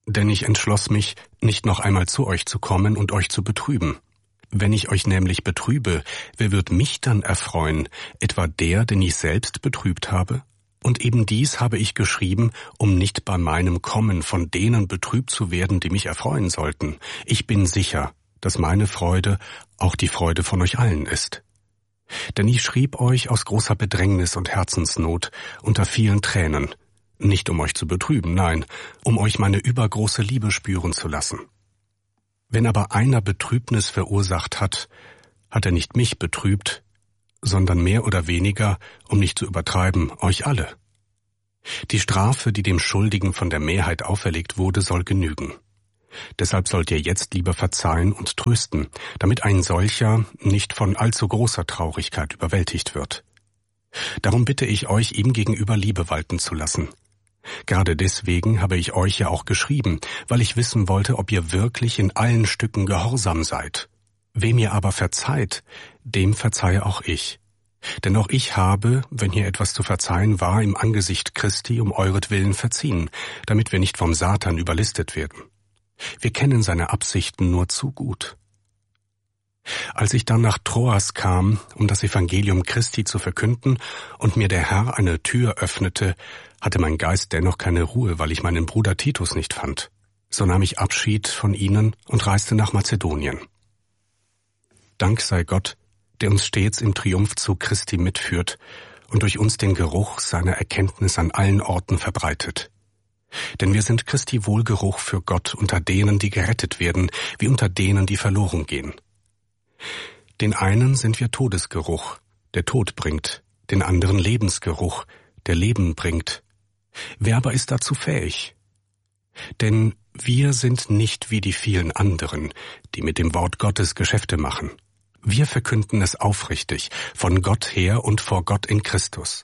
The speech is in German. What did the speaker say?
Denn ich entschloss mich, nicht noch einmal zu euch zu kommen und euch zu betrüben. Wenn ich euch nämlich betrübe, wer wird mich dann erfreuen? Etwa der, den ich selbst betrübt habe? Und eben dies habe ich geschrieben, um nicht bei meinem Kommen von denen betrübt zu werden, die mich erfreuen sollten. Ich bin sicher, dass meine Freude auch die Freude von euch allen ist. Denn ich schrieb euch aus großer Bedrängnis und Herzensnot, unter vielen Tränen, nicht um euch zu betrüben, nein, um euch meine übergroße Liebe spüren zu lassen. Wenn aber einer Betrübnis verursacht hat, hat er nicht mich betrübt, sondern mehr oder weniger, um nicht zu übertreiben, euch alle. Die Strafe, die dem Schuldigen von der Mehrheit auferlegt wurde, soll genügen. Deshalb sollt ihr jetzt lieber verzeihen und trösten, damit ein solcher nicht von allzu großer Traurigkeit überwältigt wird. Darum bitte ich euch, ihm gegenüber Liebe walten zu lassen. Gerade deswegen habe ich euch ja auch geschrieben, weil ich wissen wollte, ob ihr wirklich in allen Stücken gehorsam seid. Wem ihr aber verzeiht, dem verzeihe auch ich. Denn auch ich habe, wenn hier etwas zu verzeihen war, im Angesicht Christi um euretwillen verziehen, damit wir nicht vom Satan überlistet werden. Wir kennen seine Absichten nur zu gut. Als ich dann nach Troas kam, um das Evangelium Christi zu verkünden und mir der Herr eine Tür öffnete, hatte mein Geist dennoch keine Ruhe, weil ich meinen Bruder Titus nicht fand. So nahm ich Abschied von ihnen und reiste nach Mazedonien. Dank sei Gott, der uns stets im Triumphzug Christi mitführt und durch uns den Geruch seiner Erkenntnis an allen Orten verbreitet. Denn wir sind Christi Wohlgeruch für Gott unter denen, die gerettet werden, wie unter denen, die verloren gehen. Den einen sind wir Todesgeruch, der Tod bringt, den anderen Lebensgeruch, der Leben bringt. Wer aber ist dazu fähig? Denn wir sind nicht wie die vielen anderen, die mit dem Wort Gottes Geschäfte machen. Wir verkünden es aufrichtig, von Gott her und vor Gott in Christus.